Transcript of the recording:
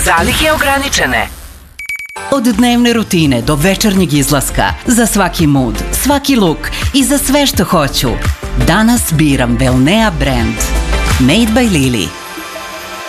Zalihe ograničene. Od dnevne rutine do večernjeg izlaska, za svaki mood, svaki look i za sve što hoću. Danas biram Velnea brand. Made by Lily.